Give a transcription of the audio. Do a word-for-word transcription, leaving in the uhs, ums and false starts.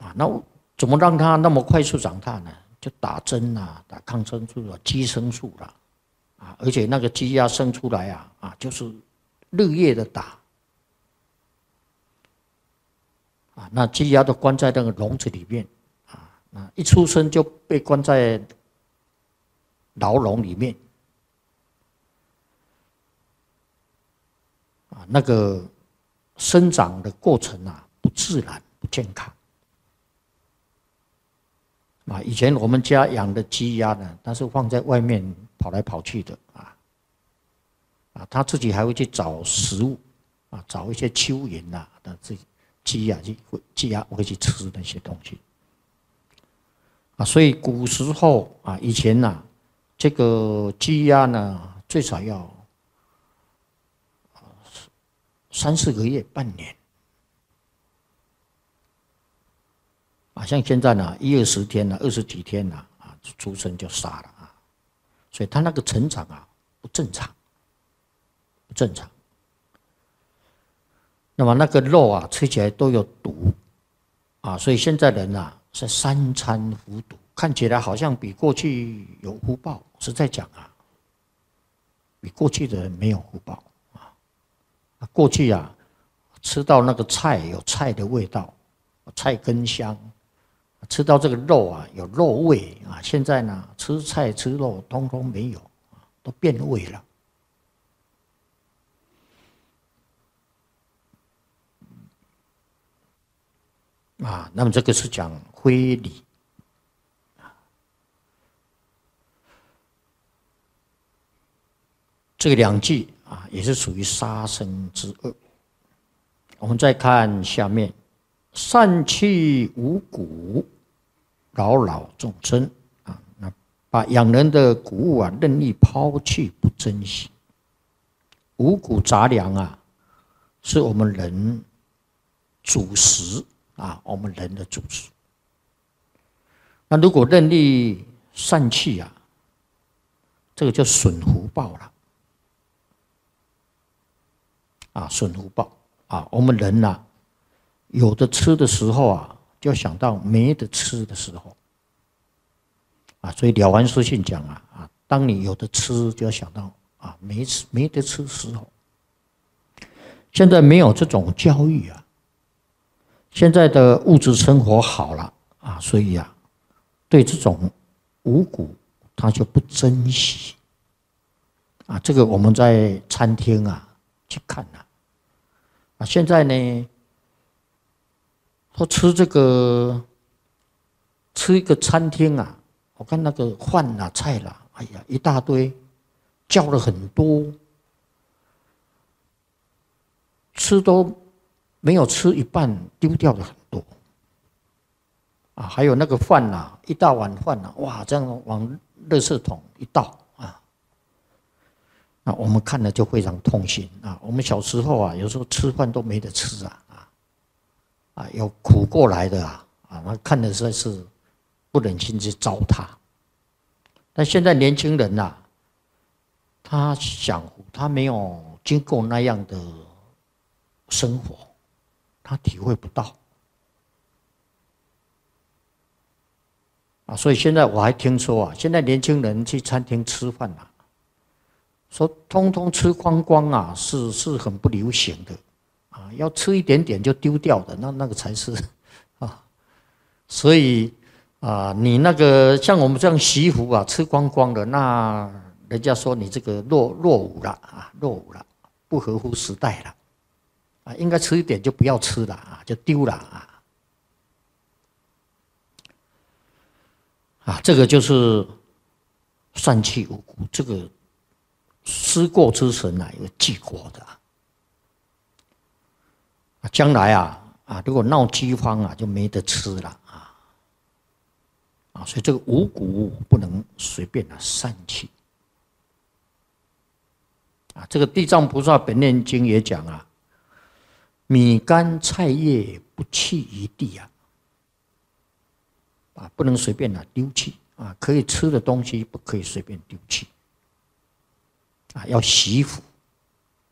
啊，那怎么让它那么快速长大呢？就打针啊，打抗生素啊，激生素啦，啊，而且那个鸡鸭生出来啊，啊，就是日夜的打，啊，那鸡鸭都关在那个笼子里面，啊，那一出生就被关在牢笼里面，啊，那个生长的过程啊，不自然，不健康。啊，以前我们家养的鸡鸭呢，它是放在外面跑来跑去的啊，啊，它自己还会去找食物，啊，找一些蚯蚓呐，那自己鸡鸭去鸡鸭会去吃那些东西，啊，所以古时候啊，以前呐、啊，这个鸡鸭呢，最少要三四个月、半年。啊，像现在呢，一二十天呢，二十几天呢，啊，出生就杀了啊，所以他那个成长啊不正常，不正常。那么那个肉啊，吃起来都有毒，啊，所以现在人啊是三餐服毒，看起来好像比过去有福报，实在讲啊，比过去的人没有福报啊。过去啊，吃到那个菜有菜的味道，菜根香。吃到这个肉啊，有肉味啊！现在呢，吃菜吃肉通通没有，都变味了。啊，那么这个是讲非礼。这个两句啊，也是属于杀生之恶。我们再看下面。善弃五谷，扰扰众生啊！那把养人的谷物啊任意抛弃，不珍惜。五谷杂粮啊，是我们人主食啊，我们人的主食。那如果任意散弃啊，这个就损福报了啊，损福报啊！我们人呐、啊。有的吃的时候啊，就想到没得吃的时候，啊，所以《了凡四训》讲啊，啊，当你有的吃，就要想到啊，没吃没得吃的时候。现在没有这种教育啊，现在的物质生活好了啊，所以啊，对这种五谷他就不珍惜啊。这个我们在餐厅啊去看啊，啊，现在呢。说吃这个，吃一个餐厅啊，我看那个饭啦、菜啦，哎呀，一大堆，叫了很多，吃都没有吃一半，丢掉了很多。啊，还有那个饭呐，一大碗饭呐，哇，这样往垃圾桶一倒啊，那我们看了就非常痛心啊。我们小时候啊，有时候吃饭都没得吃啊。啊，有苦过来的啊，啊，那看的实在是不忍心去糟蹋。但现在年轻人呐、啊，他想他没有经过那样的生活，他体会不到。啊，所以现在我还听说啊，现在年轻人去餐厅吃饭啊，说通通吃光光啊，是是很不流行的。啊，要吃一点点就丢掉的，那那个才是啊。所以啊，你那个像我们这样洗衣服啊，吃光光的，那人家说你这个落落伍了啊，落伍了，不合乎时代了啊，应该吃一点就不要吃了啊，就丢了啊。啊，这个就是善弃五谷，这个思过之神啊，有记过的。将来啊啊，如果闹饥荒啊，就没得吃了啊啊！所以这个五谷不能随便的散弃啊。这个地藏菩萨本愿经也讲啊，米干菜叶不弃一地啊，啊，不能随便的丢弃啊。可以吃的东西不可以随便丢弃啊，要惜福